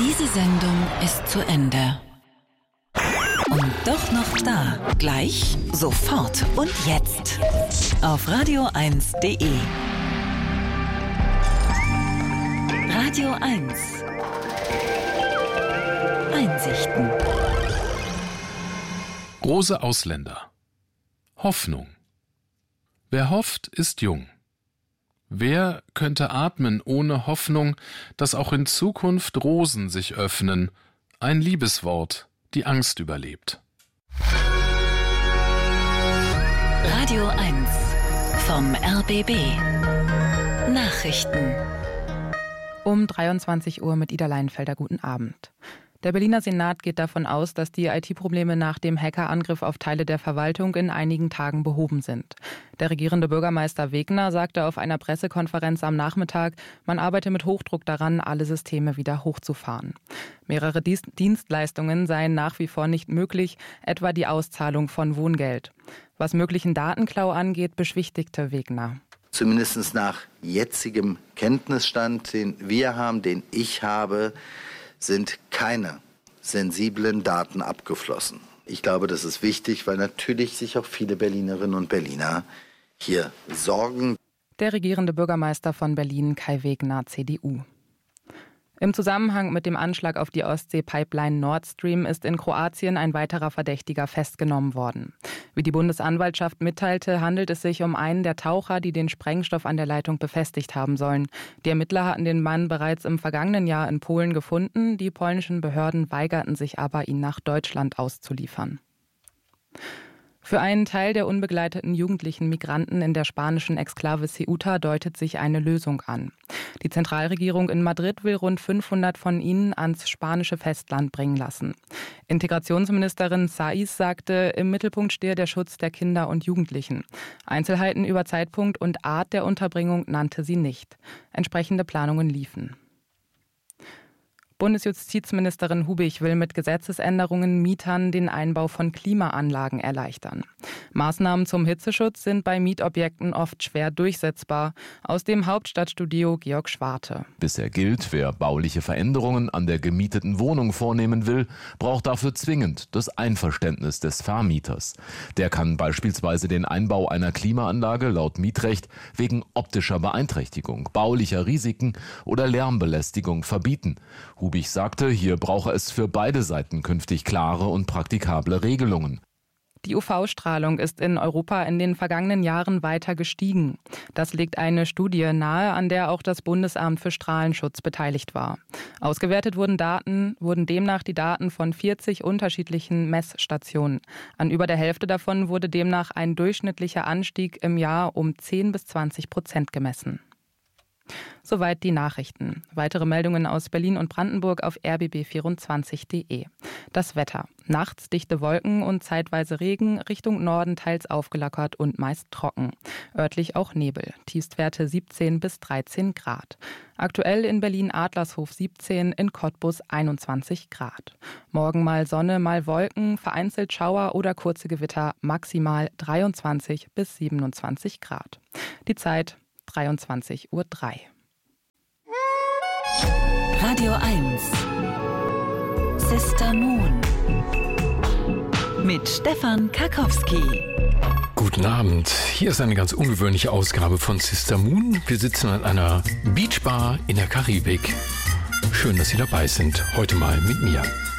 Diese Sendung ist zu Ende. Und doch noch da. Gleich, sofort und jetzt. Auf radio1.de. Radio 1. Einsichten. Große Ausländer. Hoffnung. Wer hofft, ist jung. Wer könnte atmen ohne Hoffnung, dass auch in Zukunft Rosen sich öffnen, ein Liebeswort, die Angst überlebt. Radio 1 vom RBB. Nachrichten. Um 23 Uhr mit Ida Leinfelder. Guten Abend. Der Berliner Senat geht davon aus, dass die IT-Probleme nach dem Hackerangriff auf Teile der Verwaltung in einigen Tagen behoben sind. Der regierende Bürgermeister Wegner sagte auf einer Pressekonferenz am Nachmittag, man arbeite mit Hochdruck daran, alle Systeme wieder hochzufahren. Mehrere Dienstleistungen seien nach wie vor nicht möglich, etwa die Auszahlung von Wohngeld. Was möglichen Datenklau angeht, beschwichtigte Wegner. Zumindest nach jetzigem Kenntnisstand, den wir haben, den ich habe, sind keine sensiblen Daten abgeflossen. Ich glaube, das ist wichtig, weil natürlich sich auch viele Berlinerinnen und Berliner hier sorgen. Der regierende Bürgermeister von Berlin, Kai Wegner, CDU. Im Zusammenhang mit dem Anschlag auf die Ostsee-Pipeline Nord Stream ist in Kroatien ein weiterer Verdächtiger festgenommen worden. Wie die Bundesanwaltschaft mitteilte, handelt es sich um einen der Taucher, die den Sprengstoff an der Leitung befestigt haben sollen. Die Ermittler hatten den Mann bereits im vergangenen Jahr in Polen gefunden. Die polnischen Behörden weigerten sich aber, ihn nach Deutschland auszuliefern. Für einen Teil der unbegleiteten jugendlichen Migranten in der spanischen Exklave Ceuta deutet sich eine Lösung an. Die Zentralregierung in Madrid will rund 500 von ihnen ans spanische Festland bringen lassen. Integrationsministerin Saiz sagte, im Mittelpunkt stehe der Schutz der Kinder und Jugendlichen. Einzelheiten über Zeitpunkt und Art der Unterbringung nannte sie nicht. Entsprechende Planungen liefen. Bundesjustizministerin Hubig will mit Gesetzesänderungen Mietern den Einbau von Klimaanlagen erleichtern. Maßnahmen zum Hitzeschutz sind bei Mietobjekten oft schwer durchsetzbar. Aus dem Hauptstadtstudio Georg Schwarte. Bisher gilt, wer bauliche Veränderungen an der gemieteten Wohnung vornehmen will, braucht dafür zwingend das Einverständnis des Vermieters. Der kann beispielsweise den Einbau einer Klimaanlage laut Mietrecht wegen optischer Beeinträchtigung, baulicher Risiken oder Lärmbelästigung verbieten. Hubig sagte, hier brauche es für beide Seiten künftig klare und praktikable Regelungen. Die UV-Strahlung ist in Europa in den vergangenen Jahren weiter gestiegen. Das legt eine Studie nahe, an der auch das Bundesamt für Strahlenschutz beteiligt war. Ausgewertet wurden demnach die Daten von 40 unterschiedlichen Messstationen. An über der Hälfte davon wurde demnach ein durchschnittlicher Anstieg im Jahr um 10-20% gemessen. Soweit die Nachrichten. Weitere Meldungen aus Berlin und Brandenburg auf rbb24.de. Das Wetter. Nachts dichte Wolken und zeitweise Regen, Richtung Norden teils aufgelockert und meist trocken. Örtlich auch Nebel. Tiefstwerte 17 bis 13 Grad. Aktuell in Berlin Adlershof 17, in Cottbus 21 Grad. Morgen mal Sonne, mal Wolken, vereinzelt Schauer oder kurze Gewitter, maximal 23 bis 27 Grad. Die Zeit 23:03 Uhr. Radio 1 Sister Moon mit Stefan Karkowski. Guten Abend. Hier ist eine ganz ungewöhnliche Ausgabe von Sister Moon. Wir sitzen an einer Beachbar in der Karibik. Schön, dass Sie dabei sind. Heute mal mit mir.